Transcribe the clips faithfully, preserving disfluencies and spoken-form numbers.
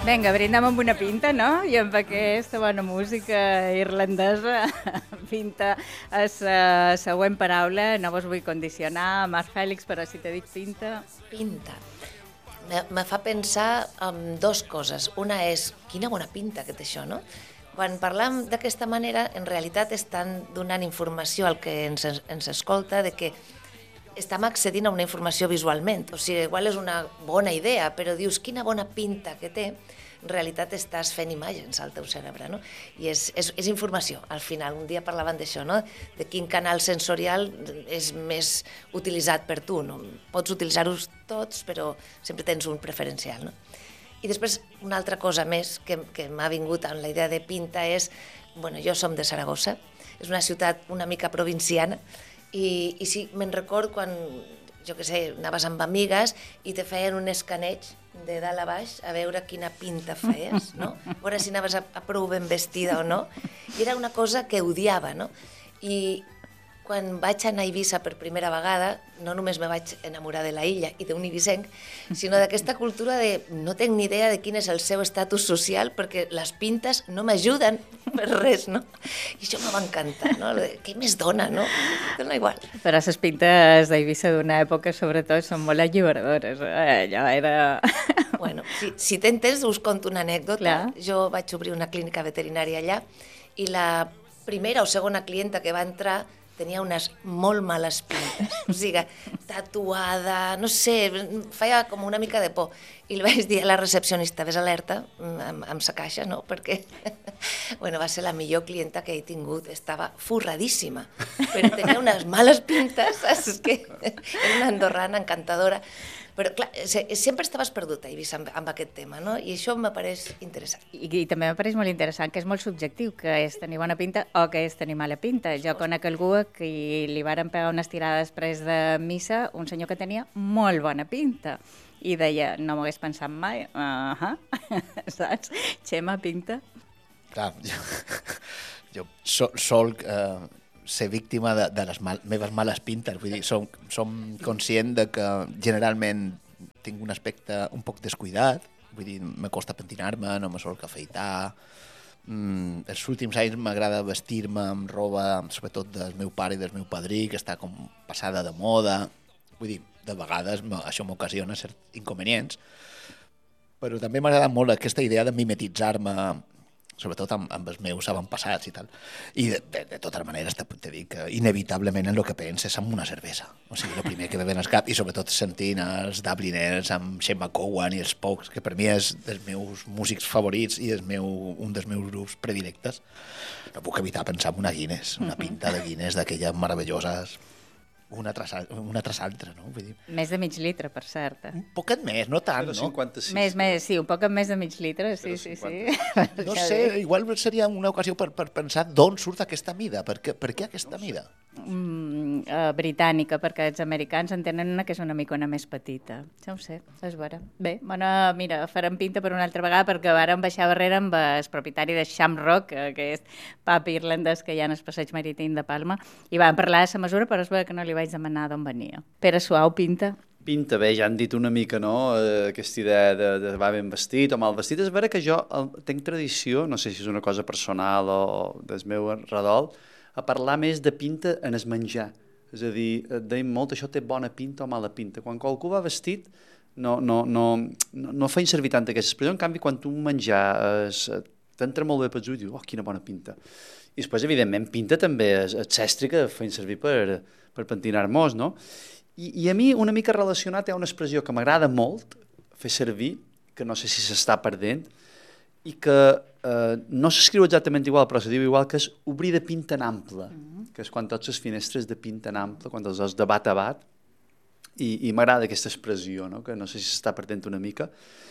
Vinga, brindem amb una pinta, no? I amb aquesta bona música irlandesa, pinta és la següent paraula, no vos vull condicionar, Marc Fèlix, però si te dic pinta... Pinta. Me, me fa pensar en dues coses. Una és, quina bona pinta que té això, no? Quan parlam d'aquesta manera, en realitat estan donant informació al que ens, ens escolta de que estem accedint a una informació visualment. O sigui, igual és una bona idea, però dius, quina bona pinta que té, en realitat estàs fent imatges al teu cerebre, no? I és, és, és informació, al final. Un dia parlaven d'això, no? De quin canal sensorial és més utilitzat per tu, no? Pots utilitzar-los tots, però sempre tens un preferencial, no? I després, una altra cosa més que, que m'ha vingut amb la idea de pinta és, bueno, jo som de Saragossa, és una ciutat una mica provinciana, i, i sí, me'n record quan, jo què sé, anaves amb amigues i te feien un escaneig de dalt a baix a veure quina pinta feies, no? A veure si anaves a, a prou ben vestida o no. I era una cosa que odiava, no? I quan vaig anar a Eivissa per primera vegada, no només me vaig enamorar de la illa i d'un ibisenc, sinó d'aquesta cultura de no tinc ni idea de quin és el seu estatus social perquè les pintes no m'ajuden per res, no? I això me va encantar, no? Què més dona, no? Dona igual. Però les pintes d'Eivissa d'una època, sobretot, són molt alliberadores. Eh? Allò era... Bueno, si, si tens temps, us conto una anècdota. Clar. Jo vaig obrir una clínica veterinària allà i la primera o segona clienta que va entrar tenia unes molt males pintes, o sigui, tatuada, no sé, feia com una mica de por. I li vaig dir a la recepcionista, ves alerta amb, amb sa caixa, no? Perquè, bueno, va ser la millor clienta que he tingut, estava forradíssima, però tenia unes males pintes, saps? Que era una andorrana encantadora. Però, clar, sempre estaves perdut a Eivissa amb, amb aquest tema, no? I això m'apareix interessant. I, I també m'apareix molt interessant, que és molt subjectiu, que és tenir bona pinta o que és tenir mala pinta. Jo conec algú que li varen pegar una estirada després de missa, un senyor que tenia molt bona pinta. I deia, no m'ho hagués pensat mai, uh -huh. Saps? Xema, pinta. Clar, jo, jo sol, sol eh, ser víctima de, de les mal, meves males pintes. Vull dir, som, som conscient de que generalment tinc un aspecte un poc descuidat. Vull dir, me costa pentinar-me, no me sol afeitar. Mm, els últims anys m'agrada vestir-me amb roba, sobretot del meu pare i del meu padrí, que està com passada de moda. Vull dir, de vegades això m'ocasiona certs inconvenients. Però també m'agrada molt aquesta idea de mimetitzar-me, sobretot amb, amb els meus avantpassats i tal. I de, de, de totes maneres te dic que inevitablement en el que penses és amb una cervesa. O sigui, el primer que ve ben al cap, i sobretot sentint els Dubliners amb Shane McGowan i els Pogues, que per mi és dels meus músics favorits i és meu, un dels meus grups predilectes, no puc evitar pensar en una Guinness, una pinta de Guinness d'aquelles meravelloses, una tras, una tras altra, no? Vull dir... Més de mig litre, per cert. Un poquet més, no tant, no? cinquanta-sis. Més, més, sí, un poc més de mig litre, sí, sí, sí. No sé, igual seria una ocasió per, per pensar d'on surt aquesta mida, per què, per què aquesta mida? Mm, uh, britànica, perquè els americans en tenen una que és una micona més petita. Ja ho sé, és vera. Bé, bueno, mira, farem pinta per una altra vegada perquè vàrem baixar barrera amb el propietari de Shamrock, que és pub irlandès que hi ha en el passeig marítim de Palma, i vam parlar de la mesura, però és vera que no li vaig demanar d'on venia. Pere Suau, pinta? Pinta, bé, ja han dit una mica, no?, eh, aquesta idea de, de va ben vestit o mal vestit. És vera que jo el, tinc tradició, no sé si és una cosa personal o del meu redol, a parlar més de pinta en es menjar. És a dir, deim molt, això té bona pinta o mala pinta. Quan qualcú va vestit, no, no, no, no, no feien servir tant aquesta expressió. En canvi, quan tu menjar t'entra molt bé pels ulls i dius, oh, quina bona pinta. I després, evidentment, pinta també és cèstri que feien servir per, per pentinar-nos, no? I, I a mi, una mica relacionat, hi ha una expressió que m'agrada molt fer servir, que no sé si s'està perdent, i que eh, no s'escriu exactament igual, però se diu igual, que és obrir de pinta en ample, mm-hmm. que és quan tots les finestres de pinta en ample, quan els has de bat a bat, i, i m'agrada aquesta expressió, no? Que no sé si s'està perdent una mica,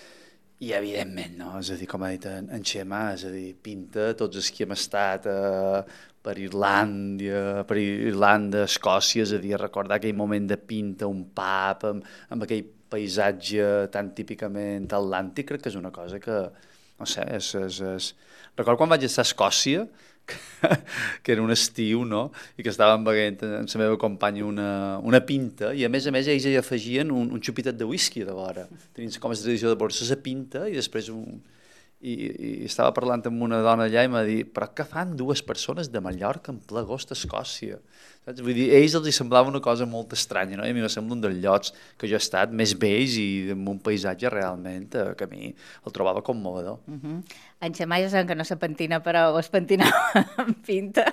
i evidentment, no? És a dir, com ha dit en, en Xema, és a dir, pinta tots els que hem estat eh, per Irlàndia, per Irlanda, Escòcia, és a dir, recordar aquell moment de pinta, un pub, amb, amb aquell paisatge tan típicament atlàntic, crec que és una cosa que, no sé, és, és, és... Recordo quan vaig estar a Escòcia, que, que era un estiu, no?, i que estàvem beguent amb la meva companya una, una pinta, i a més a més ells hi afegien un, un xupitet de whisky de vora. Tenien com a tradició de borsa la pinta i després un, i, i estava parlant amb una dona allà i m'ha dit, però què fan dues persones de Mallorca en ple agost a Escòcia? Saps? Vull dir, a ells els hi semblava una cosa molt estranya, no? I a mi me sembla un dels llocs que jo he estat més bells i amb un paisatge realment eh, que a mi el trobava commovedor. Uh -huh. En Xamà ja sabem que no se pentina, però es pentinava amb pinta.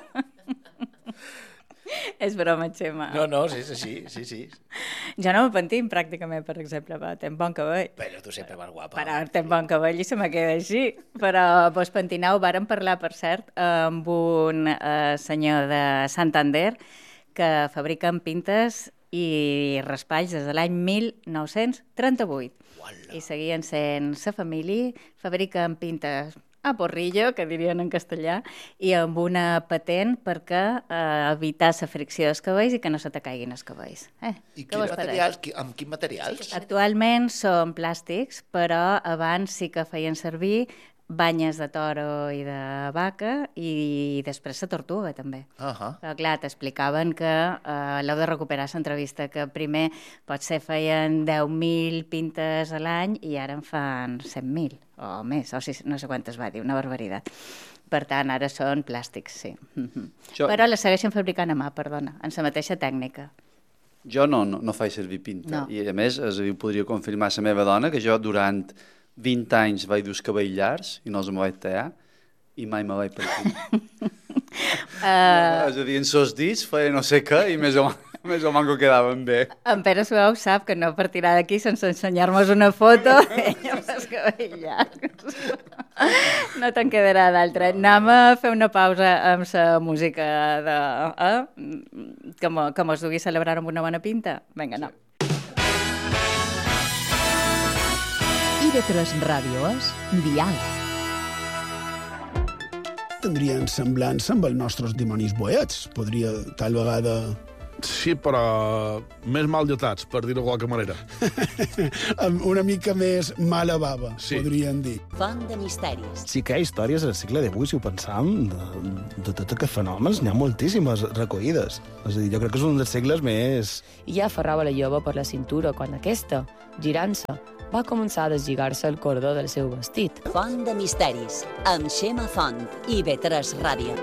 És broma, Xema. No, no, sí, sí, sí, sí. Jo no me pentim, pràcticament, per exemple, va, tenc bon cabell. Però tu sempre vas guapa. Però tenc bon cabell i se me queda així. Però vos pentinau, vàrem parlar, per cert, amb un eh, senyor de Santander que fabrica pintes i raspalls des de l'any mil nou-cents trenta-vuit. Uala. I seguien sent sa família, fabriquen pintes a porrillo, que dirien en castellà, i amb una patent perquè eh, evitar la fricció dels cabells i que no se te caiguin els cabells. Eh, I quin materials, qui, amb quin materials? Actualment són plàstics, però abans sí que feien servir banyes de toro i de vaca i després la tortuga també. Uh -huh. Però clar, t'explicaven que eh, l'heu de recuperar l'entrevista, que primer potser feien deu mil pintes a l'any i ara en fan cent mil o més, o sis, no sé quantes va dir, una barbaritat. Per tant, ara són plàstics, sí. Jo... Però les segueixen fabricant a mà, perdona, en la mateixa tècnica. Jo no, no, no faig servir pinta. No. I a més, és a dir, podria confirmar la meva dona que jo durant vint anys vaig dur els cabells llargs i no els me vaig tallar i mai me vaig pentir. uh... És a dir, en sos dits feia no sé què i més o, més o manco quedaven bé. En Pere Suau sap que no partirà d'aquí sense ensenyar-nos una foto d'ell amb els cabells llargs. No te'n quedarà d'altra. Anem a fer una pausa amb la música de... Eh? Que, mo, que mos dugui celebrar amb una bona pinta. Vinga, no. I ve tres Ràdio és Dial. Tindrien semblança amb els nostres dimonis boets. Podria, tal vegada... Sí, però més mal dotats, per dir-ho de qualque manera. Una mica més mala bava, sí. Podríem dir. Font de misteris. Sí que hi ha històries al segle divuit, si ho pensam, de, de tots aquests fenòmens, n'hi ha moltíssimes recollides. És a dir, jo crec que és un dels segles més... I ja aferrava la jove per la cintura quan aquesta, girant-se, va començar a deslligar-se el cordó del seu vestit. Font de misteris, amb Xema Font i ve tres Ràdio.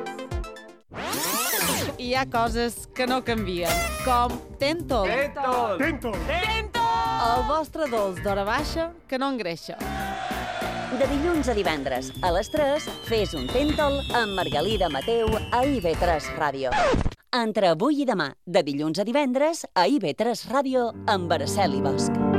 Hi ha coses que no canvien, com Tentol. Tentol! Tentol! El vostre dolç d'hora baixa que no engreixa. De dilluns a divendres, a les tres, fes un Tentol amb Margalida Mateu a I V tres Ràdio. Entre avui i demà, de dilluns a divendres, a I V tres Ràdio amb Araceli Bosch.